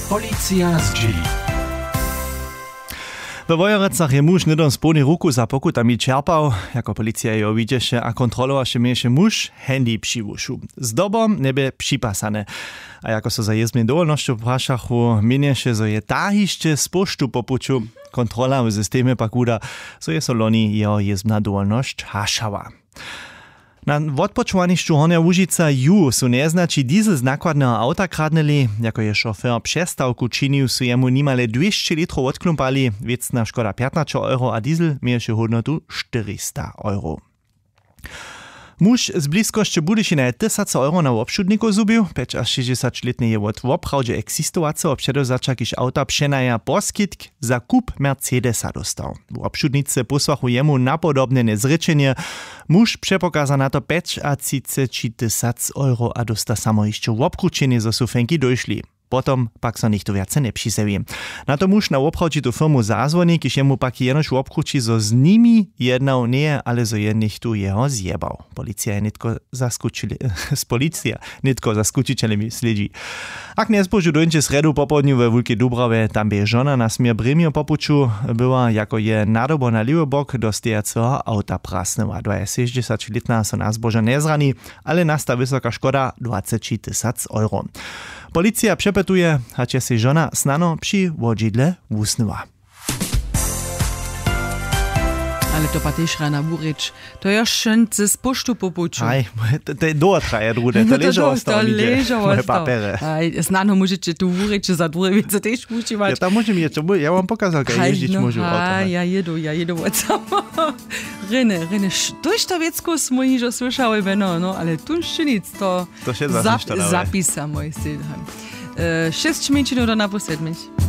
Policja z G. We Wojerecach je muž nedom spolny ruku za pokutami čerpał, jako policja jo widzieše a kontrolowaše mieše muž handy přivušu. Z dobom nebe připasane. A jako so za jezmien dowolnošću prašachu, minieše, zo je tahišće z poštu popuču. Kontrola w systemie pakuda, so je so loni jeho jezmna dowolnošć hašała. Na odpočuvanišću Hornja Łužica ju su neznači diesel z nakładného auta kradneli, jako je šofér přestawku činil, su jemu nimale 200 litrov odklumpali, věcna škoda 15 euro a diesel mieše hodnotu 400 euro. Muž z bliskości Budyšina je 1000 euro na obšudniku zubił, 5 až 60-letny je od woprawdzie eksistowace obšedozača, kiž auta přenaja poskitk za kup Mercedesa dostał. W obšudnice posłachu jemu napodobne zrečenie. Muž přepokaza na to 5 a 30 euro a dosta samo jeszcze w obkručenie zo su fenki dojšli. Potom pak so nikto viace nepřiseví. Na to muž na obchodžitu firmu zazvoní, kiž jemu pak jenož v obkruči zo z nimi jednał nie, ale zo je nikto jeho zjebał. Policja je nitko zaskučiteľmi sledí. Ak nezbožu dońče sredu popodniu ve Wulkej Dubrave, tam by žona na smier Brimio popuču była, jako je nadobo na liwy bok do stejaceho auta prasnęła. 60-letná so na zboža nezraní, ale nasta vysoká škoda 20 000 euro. Policja przepytuje, hacie si żona snano przy wodzidle wusnyła. Ale to patyš rana burič. To je šence z poštu popuču. Aj, to je dotraje drude, to ležo ostalo moje papere. Aj, znano môžete tu buriče za druhé viece tež poučívať. Ja tam môžem jeť, ja vám pokazal, keď ježdiť môžu. Aj, ja jedu od samo. Rene, to je ta vecko smo jižo slušali, no, ale tu še nic, to še zapisa moj sedem. 6 minut do na po 7.